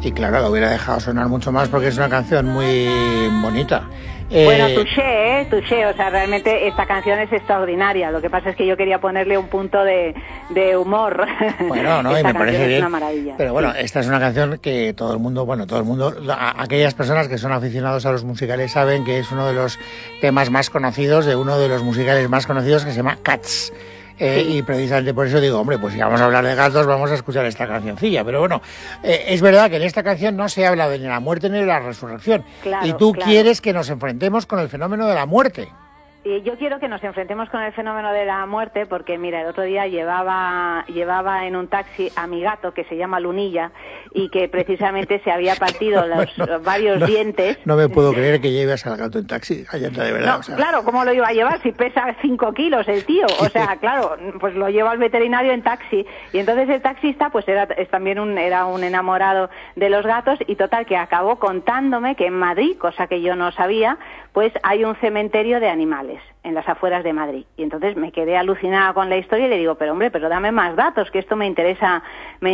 Y claro, la hubiera dejado sonar mucho más porque es una canción muy bonita. Bueno, touché, o sea, realmente esta canción es extraordinaria. Lo que pasa es que yo quería ponerle un punto de humor. Bueno, no, y me parece bien. Es una maravilla. Pero bueno, esta es una canción que todo el mundo, aquellas personas que son aficionados a los musicales saben que es uno de los temas más conocidos, de uno de los musicales más conocidos, que se llama Cats. Y precisamente por eso digo, hombre, pues si vamos a hablar de gatos, vamos a escuchar esta cancioncilla. Pero bueno, es verdad que en esta canción no se habla de ni la muerte ni de la resurrección. Claro, y tú quieres que nos enfrentemos con el fenómeno de la muerte. Y yo quiero que nos enfrentemos con el fenómeno de la muerte porque, mira, el otro día llevaba en un taxi a mi gato que se llama Lunilla y que precisamente se había partido varios dientes. No me puedo creer que lleves al gato en taxi, Ayanta, de verdad. No, o sea... Claro, ¿cómo lo iba a llevar si pesa 5 kilos el tío? O sea, claro, pues lo lleva al veterinario en taxi. Y entonces el taxista pues era un enamorado de los gatos y total que acabó contándome que en Madrid, cosa que yo no sabía, pues hay un cementerio de animales en las afueras de Madrid. Y entonces me quedé alucinada con la historia y le digo, pero dame más datos, que esto me interesa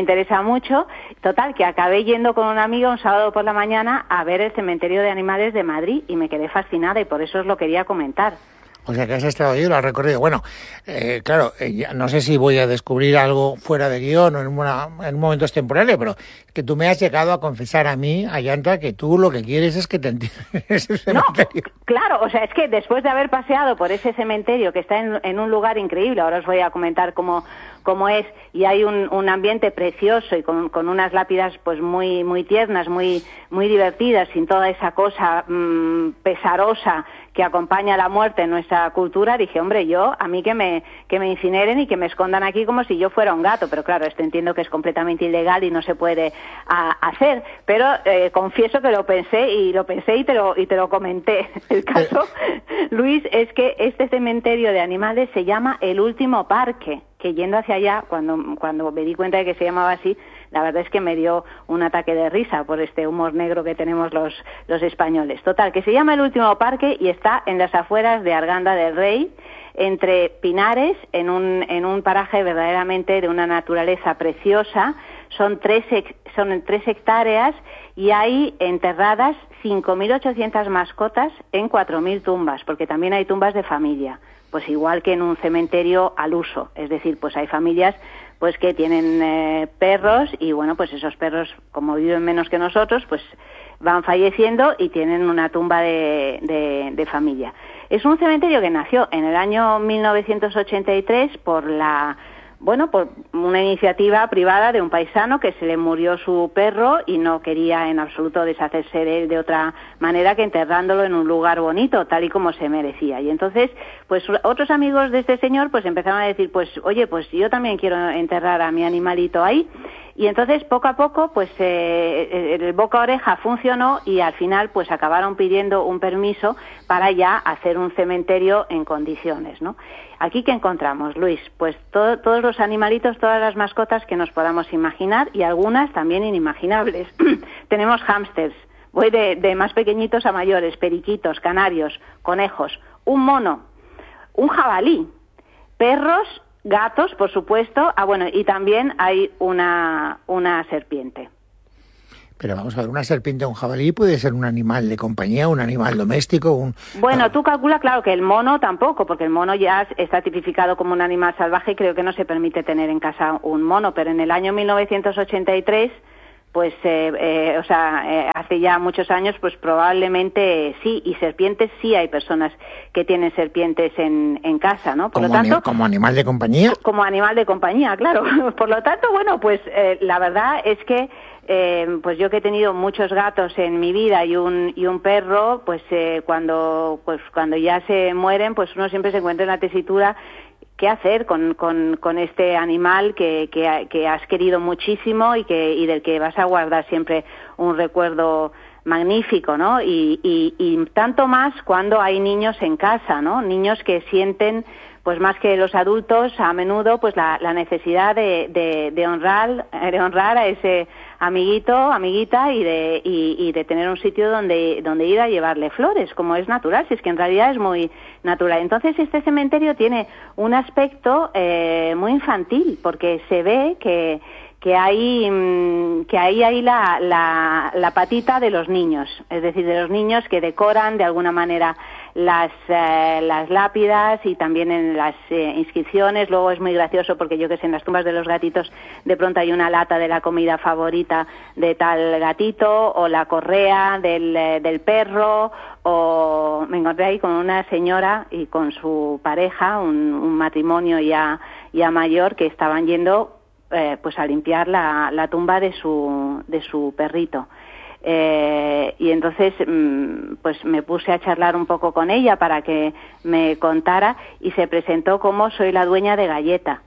mucho. Total, que acabé yendo con una amiga un sábado por la mañana a ver el cementerio de animales de Madrid y me quedé fascinada y por eso os lo quería comentar. O sea, que has estado ahí y lo has recorrido. Bueno, claro, no sé si voy a descubrir algo fuera de guión o en momentos temporales, pero que tú me has llegado a confesar a mí, Ayanta, que tú lo que quieres es que te entierres ese cementerio. No, claro, o sea, es que después de haber paseado por ese cementerio que está en un lugar increíble, ahora os voy a comentar cómo es, y hay un ambiente precioso y con unas lápidas pues muy muy tiernas, muy muy divertidas, sin toda esa cosa pesarosa que acompaña a la muerte en nuestra cultura, dije, hombre, a mí que me incineren y que me escondan aquí como si yo fuera un gato, pero claro, esto entiendo que es completamente ilegal y no se puede hacer, pero confieso que lo pensé y te lo comenté. El caso, Luis, es que este cementerio de animales se llama El Último Parque, que yendo hacia allá, cuando me di cuenta de que se llamaba así, la verdad es que me dio un ataque de risa por este humor negro que tenemos los españoles. Total, que se llama El Último Parque y está en las afueras de Arganda del Rey, entre pinares, en un paraje verdaderamente de una naturaleza preciosa. Son 3 hectáreas y hay enterradas 5.800 mascotas en 4.000 tumbas, porque también hay tumbas de familia, pues igual que en un cementerio al uso, es decir, pues hay familias pues que tienen perros y bueno, pues esos perros, como viven menos que nosotros, pues van falleciendo y tienen una tumba de familia. Es un cementerio que nació en el año 1983 por una iniciativa privada de un paisano que se le murió su perro y no quería en absoluto deshacerse de él de otra manera que enterrándolo en un lugar bonito, tal y como se merecía. Y entonces, pues otros amigos de este señor pues empezaron a decir, pues oye, pues yo también quiero enterrar a mi animalito ahí. Y entonces, poco a poco, pues el boca a oreja funcionó y al final pues acabaron pidiendo un permiso para ya hacer un cementerio en condiciones, ¿no? Aquí, ¿qué encontramos, Luis? Pues todos los animalitos, todas las mascotas que nos podamos imaginar y algunas también inimaginables. Tenemos hámsters, voy de más pequeñitos a mayores, periquitos, canarios, conejos, un mono, un jabalí, perros, gatos, por supuesto, y también hay una serpiente. Pero vamos a ver, una serpiente o un jabalí puede ser un animal de compañía, un animal doméstico, Bueno, tú calcula, claro, que el mono tampoco, porque el mono ya está tipificado como un animal salvaje y creo que no se permite tener en casa un mono, pero en el año 1983... pues, hace ya muchos años, pues probablemente sí, y serpientes sí hay personas que tienen serpientes en casa, ¿no? Por lo tanto, ¿como animal de compañía? Como animal de compañía, claro. Por lo tanto, bueno, pues la verdad es que pues yo que he tenido muchos gatos en mi vida y un perro, pues cuando ya se mueren, pues uno siempre se encuentra en la tesitura qué hacer con este animal que has querido muchísimo y del que vas a guardar siempre un recuerdo magnífico, ¿no? Y tanto más cuando hay niños en casa, ¿no? Niños que sienten, pues más que los adultos, a menudo, pues la necesidad de honrar a ese amiguito, amiguita y de tener un sitio donde ir a llevarle flores, como es natural, si es que en realidad es muy natural. Entonces este cementerio tiene un aspecto muy infantil, porque se ve que que ahí hay la patita de los niños, es decir, de los niños que decoran de alguna manera las lápidas y también en las inscripciones. Luego es muy gracioso porque yo que sé, en las tumbas de los gatitos de pronto hay una lata de la comida favorita de tal gatito, o la correa del perro, o me encontré ahí con una señora y con su pareja, un matrimonio ya mayor, que estaban yendo pues a limpiar la tumba de su perrito. Y entonces pues me puse a charlar un poco con ella para que me contara, y se presentó como soy la dueña de Galleta.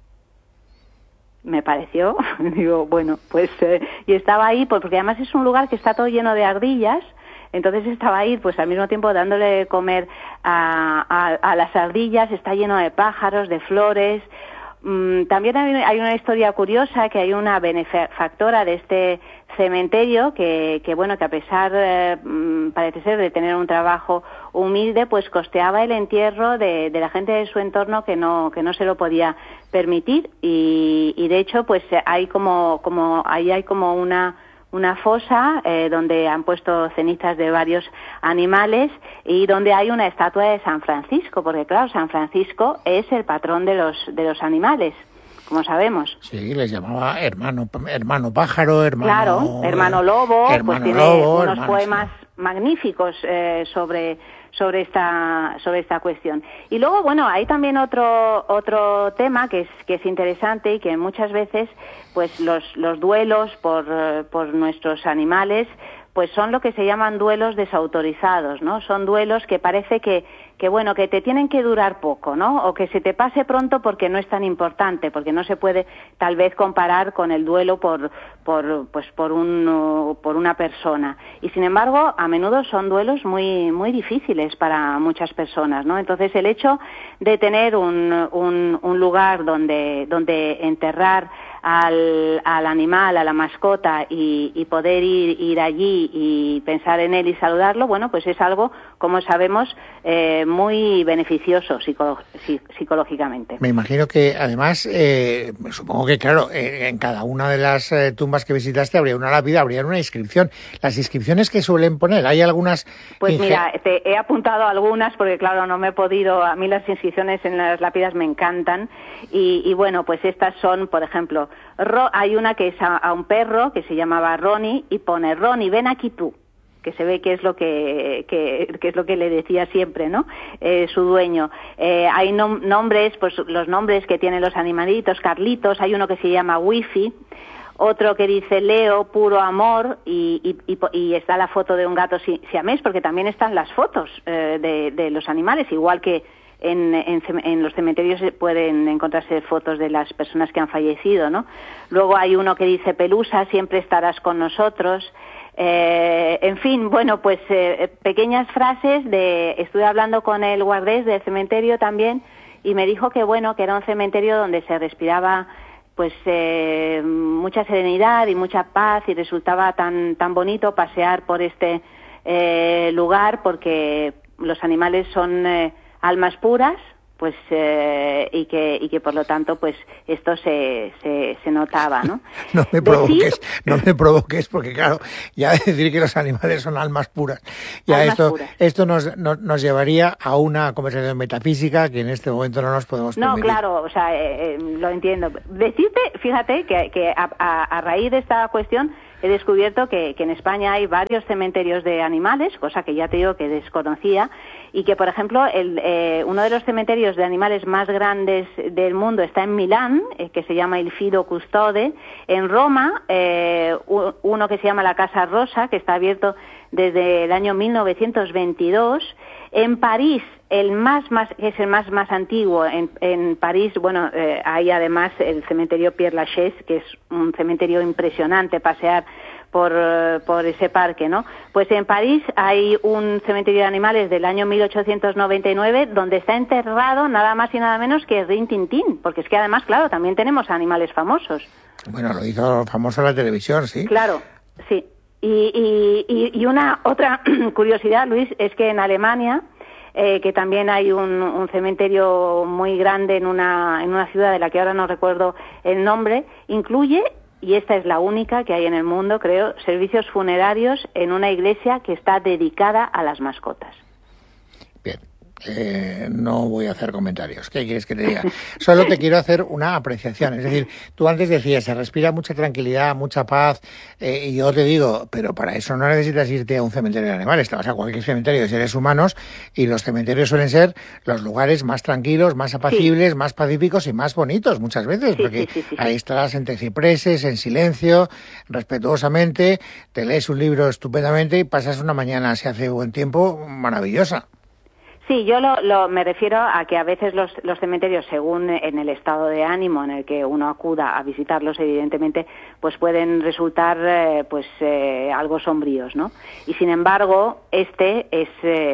Me pareció, digo, bueno, pues y estaba ahí porque además es un lugar que está todo lleno de ardillas. Entonces estaba ahí, pues al mismo tiempo dándole de comer a las ardillas. Está lleno de pájaros, de flores. También hay una historia curiosa, que hay una benefactora de este cementerio que bueno, que a pesar parece ser de tener un trabajo humilde, pues costeaba el entierro de la gente de su entorno que no se lo podía permitir, y de hecho pues hay ahí hay como una fosa donde han puesto cenizas de varios animales, y donde hay una estatua de San Francisco, porque claro, San Francisco es el patrón de los animales, como sabemos. Sí, les llamaba hermano pájaro, hermano lobo, pues tiene unos poemas magníficos sobre esta cuestión. Y luego, bueno, hay también otro tema que es interesante, y que muchas veces pues los duelos por nuestros animales pues son lo que se llaman duelos desautorizados, ¿no? Son duelos que parece que bueno, que te tienen que durar poco, ¿no? O que se te pase pronto porque no es tan importante, porque no se puede tal vez comparar con el duelo por una persona. Y sin embargo, a menudo son duelos muy muy difíciles para muchas personas, ¿no? Entonces, el hecho de tener un lugar donde enterrar al animal, a la mascota, y poder ir allí y pensar en él y saludarlo, bueno, pues es algo, como sabemos, muy beneficioso psicológicamente. Me imagino que además, supongo que claro, en cada una de las tumbas que visitaste habría una lápida, habría una inscripción. Las inscripciones que suelen poner, ¿hay algunas? Pues mira, te he apuntado algunas porque claro, no me he podido, a mí las inscripciones en las lápidas me encantan, y bueno, pues estas son, por ejemplo, hay una que es a un perro que se llamaba Ronnie, y pone: Ronnie, ven aquí tú, que se ve que es lo que es lo que le decía siempre, ¿no? Su dueño. Hay nombres, pues los nombres que tienen los animalitos: Carlitos, hay uno que se llama Wifi, otro que dice Leo, puro amor, y está la foto de un gato siamés, porque también están las fotos de los animales, igual que en los cementerios pueden encontrarse fotos de las personas que han fallecido, ¿no? Luego hay uno que dice: Pelusa, siempre estarás con nosotros. En fin, bueno, pues pequeñas frases estuve hablando con el guardés del cementerio también, y me dijo que bueno, que era un cementerio donde se respiraba pues mucha serenidad y mucha paz, y resultaba tan bonito pasear por este lugar, porque los animales son almas puras, pues y que por lo tanto pues esto se notaba, ¿no? No me provoques, porque claro, ya decir que los animales son almas puras, ya esto nos llevaría a una conversación metafísica que en este momento no nos podemos permitir. No, claro, o sea, lo entiendo. Decirte, fíjate que a raíz de esta cuestión he descubierto que en España hay varios cementerios de animales, cosa que ya te digo que desconocía, y que, por ejemplo, uno de los cementerios de animales más grandes del mundo está en Milán, que se llama Il Fido Custode. En Roma, uno que se llama la Casa Rosa, que está abierto desde el año 1922. En París, que es el más antiguo, en París, bueno, hay además el cementerio Père Lachaise, que es un cementerio impresionante, pasear por ese parque, ¿no? Pues en París hay un cementerio de animales del año 1899 donde está enterrado nada más y nada menos que Rin Tin Tin, porque es que además, claro, también tenemos animales famosos. Bueno, lo hizo famoso la televisión, ¿sí? Claro, sí. Y una otra curiosidad, Luis, es que en Alemania, que también hay un cementerio muy grande en una ciudad de la que ahora no recuerdo el nombre, incluye y esta es la única que hay en el mundo, creo, servicios funerarios en una iglesia que está dedicada a las mascotas. Bien. No voy a hacer comentarios. ¿Qué quieres que te diga? Solo te quiero hacer una apreciación. Es decir, tú antes decías, se respira mucha tranquilidad, mucha paz, y yo te digo, pero para eso no necesitas irte a un cementerio de animales, te vas a cualquier cementerio de seres humanos, y los cementerios suelen ser los lugares más tranquilos, más apacibles, más pacíficos y más bonitos muchas veces, porque ahí estarás entre cipreses, en silencio, respetuosamente, te lees un libro estupendamente y pasas una mañana, si hace buen tiempo, maravillosa. Sí, yo me refiero a que a veces los cementerios, según en el estado de ánimo en el que uno acuda a visitarlos, evidentemente, pues pueden resultar algo sombríos, ¿no? Y sin embargo, este es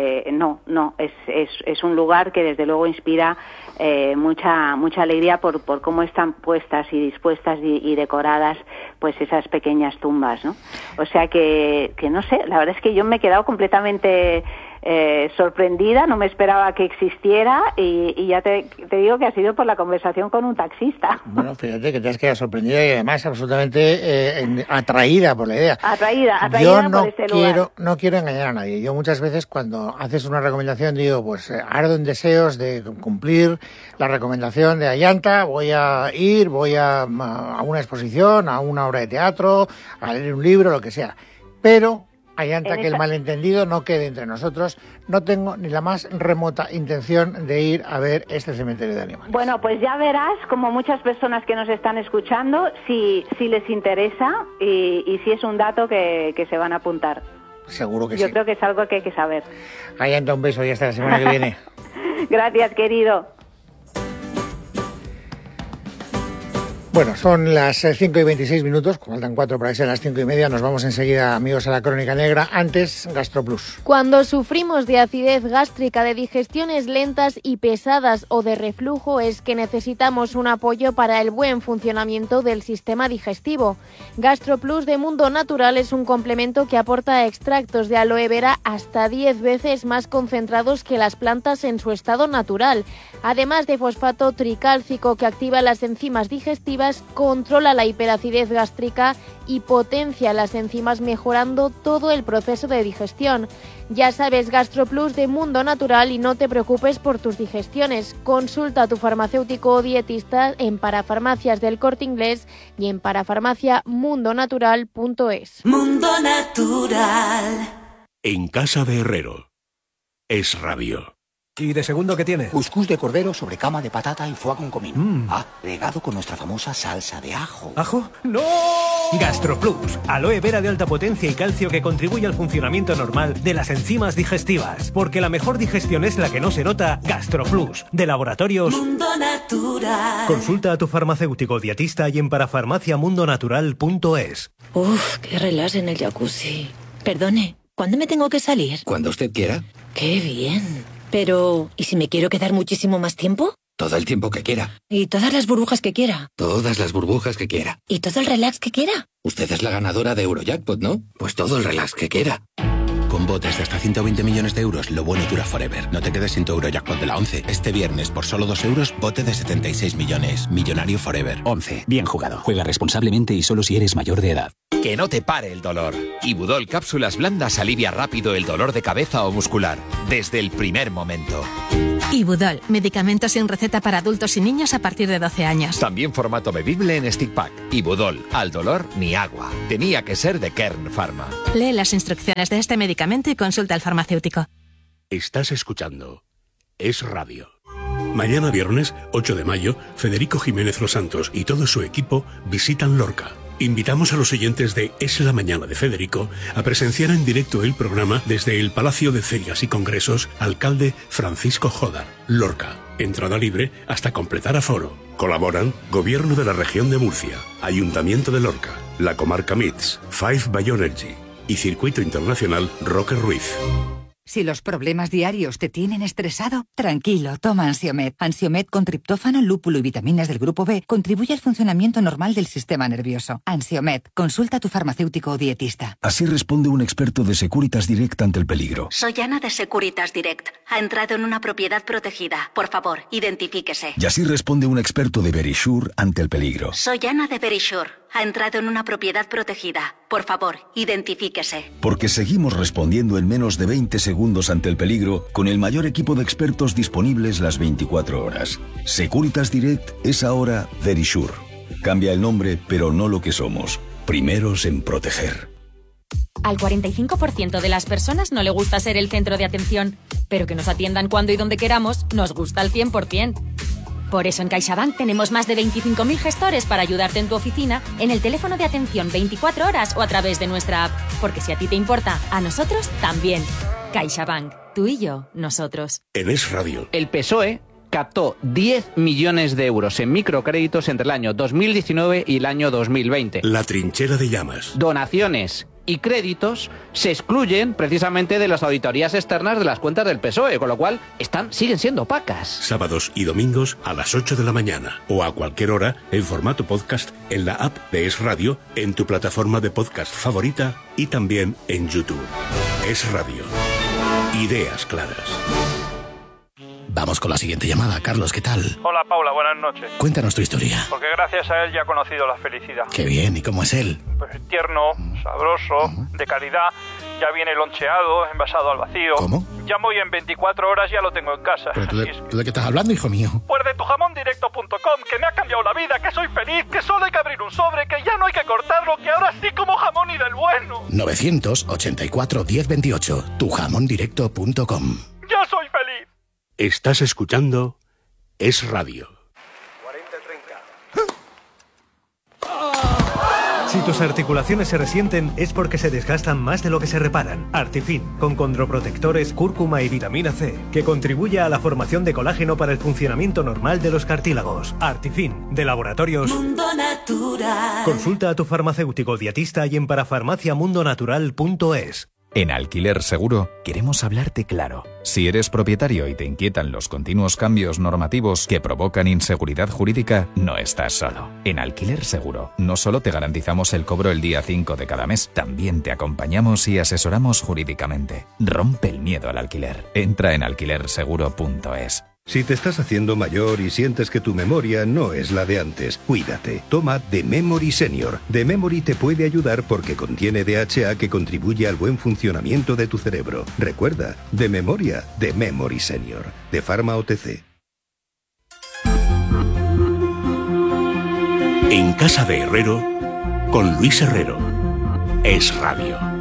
es un lugar que desde luego inspira mucha alegría por cómo están puestas y dispuestas y decoradas pues esas pequeñas tumbas, ¿no? O sea que no sé, la verdad es que yo me he quedado completamente sorprendida, no me esperaba que existiera y ya te digo que ha sido por la conversación con un taxista. Bueno, fíjate que te has quedado sorprendida y además absolutamente atraída por la idea. Atraída yo no por este lugar. No quiero engañar a nadie. Yo muchas veces cuando haces una recomendación digo, pues ardo en deseos de cumplir la recomendación de Ayanta, voy a una exposición, a una obra de teatro, a leer un libro, lo que sea. Pero Ayanta, que el malentendido no quede entre nosotros. No tengo ni la más remota intención de ir a ver este cementerio de animales. Bueno, pues ya verás, como muchas personas que nos están escuchando, si les interesa y si es un dato que se van a apuntar. Seguro que sí. Yo creo que es algo que hay que saber. Ayanta, un beso y hasta la semana que viene. Gracias, querido. Bueno, son las 5 y 26 minutos, faltan 4 para que sean las 5 y media. Nos vamos enseguida, amigos, a la Crónica Negra. Antes, GastroPlus. Cuando sufrimos de acidez gástrica, de digestiones lentas y pesadas o de reflujo, es que necesitamos un apoyo para el buen funcionamiento del sistema digestivo. GastroPlus de Mundo Natural es un complemento que aporta extractos de aloe vera hasta 10 veces más concentrados que las plantas en su estado natural. Además de fosfato tricálcico que activa las enzimas digestivas, controla la hiperacidez gástrica y potencia las enzimas, mejorando todo el proceso de digestión. Ya sabes, GastroPlus de Mundo Natural, y no te preocupes por tus digestiones. Consulta a tu farmacéutico o dietista en Parafarmacias del Corte Inglés y en parafarmaciamundonatural.es. Mundo Natural. En casa de Herrero. Es Rabio. ¿Y de segundo qué tiene? Cuscús de cordero sobre cama de patata y foie con comino. Regado con nuestra famosa salsa de ajo. ¿Ajo? ¡No! GastroPlus, aloe vera de alta potencia y calcio que contribuye al funcionamiento normal de las enzimas digestivas. Porque la mejor digestión es la que no se nota. GastroPlus, de Laboratorios Mundo Natural. Consulta a tu farmacéutico dietista y en parafarmaciamundonatural.es. Uf, qué relax en el jacuzzi. Perdone, ¿cuándo me tengo que salir? Cuando usted quiera. ¡Qué bien! Pero, ¿y si me quiero quedar muchísimo más tiempo? Todo el tiempo que quiera. ¿Y todas las burbujas que quiera? Todas las burbujas que quiera. ¿Y todo el relax que quiera? Usted es la ganadora de Eurojackpot, ¿no? Pues todo el relax que quiera. Con botes de hasta 120 millones de euros, lo bueno dura forever. No te quedes sin tu Eurojackpot de la 11. Este viernes, por solo 2 euros, bote de 76 millones. Millonario forever. 11. Bien jugado. Juega responsablemente y solo si eres mayor de edad. Que no te pare el dolor. Ibudol Cápsulas Blandas alivia rápido el dolor de cabeza o muscular, desde el primer momento. Ibudol, medicamento sin receta para adultos y niños a partir de 12 años. También formato bebible en stick pack. Ibudol, al dolor ni agua. Tenía que ser de Kern Pharma. Lee las instrucciones de este medicamento y consulta al farmacéutico. Estás escuchando Es Radio. Mañana viernes, 8 de mayo, Federico Jiménez Los Santos y todo su equipo visitan Lorca. Invitamos a los oyentes de Es la Mañana de Federico a presenciar en directo el programa desde el Palacio de Ferias y Congresos Alcalde Francisco Jodar, Lorca. Entrada libre hasta completar aforo. Colaboran Gobierno de la Región de Murcia, Ayuntamiento de Lorca, la Comarca MITS, Five Bioenergy y Circuito Internacional Roque Ruiz. Si los problemas diarios te tienen estresado, tranquilo, toma Ansiomed. Ansiomed con triptófano, lúpulo y vitaminas del grupo B contribuye al funcionamiento normal del sistema nervioso. Ansiomed, consulta a tu farmacéutico o dietista. Así responde un experto de Securitas Direct ante el peligro. Soy Ana de Securitas Direct. Ha entrado en una propiedad protegida. Por favor, identifíquese. Y así responde un experto de Verisure ante el peligro. Soy Ana de Verisure. Ha entrado en una propiedad protegida. Por favor, identifíquese. Porque seguimos respondiendo en menos de 20 segundos ante el peligro con el mayor equipo de expertos disponibles las 24 horas. Securitas Direct es ahora Verisure. Cambia el nombre, pero no lo que somos. Primeros en proteger. Al 45% de las personas no le gusta ser el centro de atención, pero que nos atiendan cuando y donde queramos nos gusta al 100%. Por eso en CaixaBank tenemos más de 25.000 gestores para ayudarte en tu oficina, en el teléfono de atención 24 horas o a través de nuestra app. Porque si a ti te importa, a nosotros también. CaixaBank. Tú y yo, nosotros. En Es Radio. El PSOE captó 10 millones de euros en microcréditos entre el año 2019 y el año 2020. La trinchera de llamas. Donaciones y créditos se excluyen precisamente de las auditorías externas de las cuentas del PSOE, con lo cual siguen siendo opacas. Sábados y domingos a las 8 de la mañana o a cualquier hora en formato podcast en la app de Es Radio, en tu plataforma de podcast favorita y también en YouTube. Es Radio. Ideas claras. Vamos con la siguiente llamada. Carlos, ¿qué tal? Hola, Paula, buenas noches. Cuéntanos tu historia. Porque gracias a él ya he conocido la felicidad. Qué bien, ¿y cómo es él? Pues tierno, sabroso, de calidad, ya viene loncheado, envasado al vacío. ¿Cómo? Llamo y en 24 horas ya lo tengo en casa. ¿Pero tú de qué estás hablando, hijo mío? Pues de tujamondirecto.com, que me ha cambiado la vida, que soy feliz, que solo hay que abrir un sobre, que ya no hay que cortarlo, que ahora sí como jamón y del bueno. 984 1028, tujamondirecto.com. ¡Ya soy feliz! Estás escuchando Es Radio. Si tus articulaciones se resienten es porque se desgastan más de lo que se reparan. Artifin, con condroprotectores, cúrcuma y vitamina C, que contribuye a la formación de colágeno para el funcionamiento normal de los cartílagos. Artifin, de Laboratorios Mundo Natural. Consulta a tu farmacéutico dietista y en parafarmaciamundonatural.es. En Alquiler Seguro queremos hablarte claro. Si eres propietario y te inquietan los continuos cambios normativos que provocan inseguridad jurídica, no estás solo. En Alquiler Seguro no solo te garantizamos el cobro el día 5 de cada mes, también te acompañamos y asesoramos jurídicamente. Rompe el miedo al alquiler. Entra en alquilerseguro.es. Si te estás haciendo mayor y sientes que tu memoria no es la de antes, cuídate. Toma The Memory Senior. The Memory te puede ayudar porque contiene DHA que contribuye al buen funcionamiento de tu cerebro. Recuerda, de memoria, The Memory Senior. De Pharma OTC. En casa de Herrero, con Luis Herrero. Es Radio.